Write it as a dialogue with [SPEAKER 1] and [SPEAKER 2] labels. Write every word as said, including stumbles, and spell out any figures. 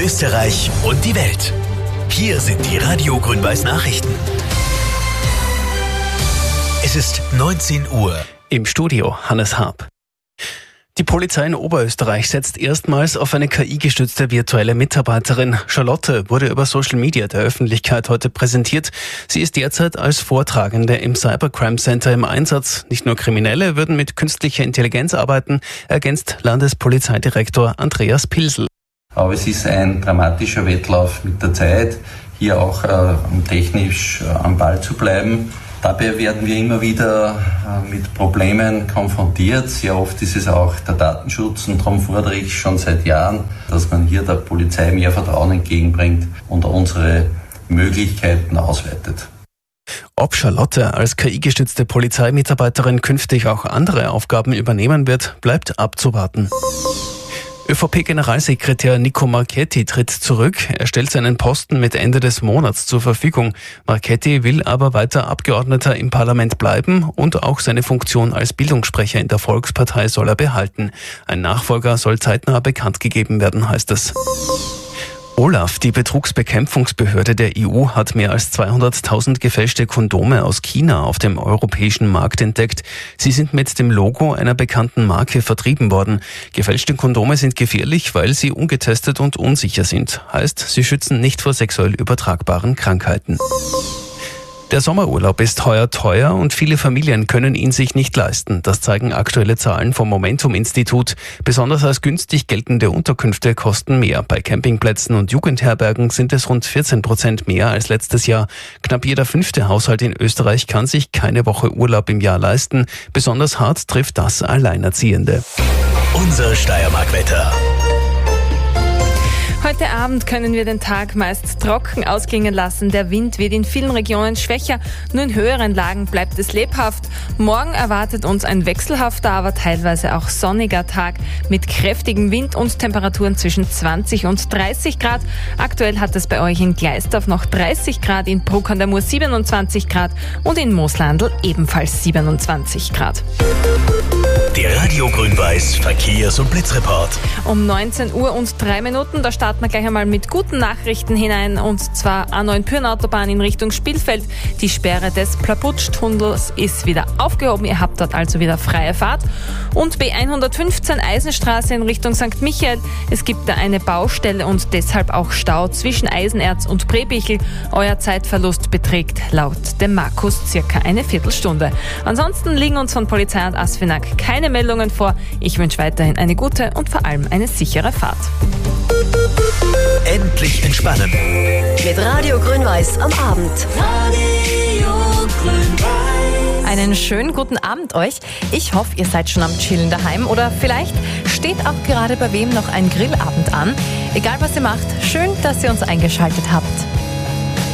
[SPEAKER 1] Österreich und die Welt. Hier sind die Radio Grün-Weiß Nachrichten. Es ist neunzehn Uhr.
[SPEAKER 2] Im Studio Hannes Harp. Die Polizei in Oberösterreich setzt erstmals auf eine K I-gestützte virtuelle Mitarbeiterin. Charlotte wurde über Social Media der Öffentlichkeit heute präsentiert. Sie ist derzeit als Vortragende im Cybercrime Center im Einsatz. Nicht nur Kriminelle würden mit künstlicher Intelligenz arbeiten, ergänzt Landespolizeidirektor Andreas Pilsel.
[SPEAKER 3] Aber es ist ein dramatischer Wettlauf mit der Zeit, hier auch äh, technisch äh, am Ball zu bleiben. Dabei werden wir immer wieder äh, mit Problemen konfrontiert. Sehr oft ist es auch der Datenschutz und darum fordere ich schon seit Jahren, dass man hier der Polizei mehr Vertrauen entgegenbringt und unsere Möglichkeiten ausweitet.
[SPEAKER 2] Ob Charlotte als K I-gestützte Polizeimitarbeiterin künftig auch andere Aufgaben übernehmen wird, bleibt abzuwarten. ÖVP-Generalsekretär Nico Marchetti tritt zurück. Er stellt seinen Posten mit Ende des Monats zur Verfügung. Marchetti will aber weiter Abgeordneter im Parlament bleiben und auch seine Funktion als Bildungssprecher in der Volkspartei soll er behalten. Ein Nachfolger soll zeitnah bekannt gegeben werden, heißt es. Olaf, die Betrugsbekämpfungsbehörde der E U, hat mehr als zweihunderttausend gefälschte Kondome aus China auf dem europäischen Markt entdeckt. Sie sind mit dem Logo einer bekannten Marke vertrieben worden. Gefälschte Kondome sind gefährlich, weil sie ungetestet und unsicher sind. Heißt, sie schützen nicht vor sexuell übertragbaren Krankheiten. Der Sommerurlaub ist heuer teuer und viele Familien können ihn sich nicht leisten. Das zeigen aktuelle Zahlen vom Momentum-Institut. Besonders als günstig geltende Unterkünfte kosten mehr. Bei Campingplätzen und Jugendherbergen sind es rund vierzehn Prozent mehr als letztes Jahr. Knapp jeder fünfte Haushalt in Österreich kann sich keine Woche Urlaub im Jahr leisten. Besonders hart trifft das Alleinerziehende.
[SPEAKER 1] Unser Steiermark-Wetter.
[SPEAKER 4] Heute Abend können wir den Tag meist trocken ausklingen lassen. Der Wind wird in vielen Regionen schwächer, nur in höheren Lagen bleibt es lebhaft. Morgen erwartet uns ein wechselhafter, aber teilweise auch sonniger Tag mit kräftigem Wind und Temperaturen zwischen zwanzig und dreißig Grad. Aktuell hat es bei euch in Gleisdorf noch dreißig Grad, in Bruck an der Mur siebenundzwanzig Grad und in Mooslandl ebenfalls siebenundzwanzig Grad.
[SPEAKER 1] Der Radio Grün-Weiß Verkehrs- und Blitzreport.
[SPEAKER 4] Um neunzehn Uhr und drei Minuten, da starten wir gleich einmal mit guten Nachrichten hinein, und zwar A neun Pyrn-Autobahn in Richtung Spielfeld. Die Sperre des Plaputsch-Tunnels ist wieder aufgehoben, ihr habt dort also wieder freie Fahrt. Und B hundertfünfzehn Eisenstraße in Richtung Sankt Michael. Es gibt da eine Baustelle und deshalb auch Stau zwischen Eisenerz und Prebichel. Euer Zeitverlust beträgt laut dem Markus circa eine Viertelstunde. Ansonsten liegen uns von Polizei und Asfinag keine Meldungen vor. Ich wünsche weiterhin eine gute und vor allem eine sichere Fahrt.
[SPEAKER 1] Endlich entspannen.
[SPEAKER 5] Mit Radio Grün-Weiß am Abend.
[SPEAKER 6] Radio Grün-Weiß.
[SPEAKER 7] Einen schönen guten Abend euch. Ich hoffe, ihr seid schon am Chillen daheim oder vielleicht steht auch gerade bei wem noch ein Grillabend an. Egal was ihr macht, schön, dass ihr uns eingeschaltet habt.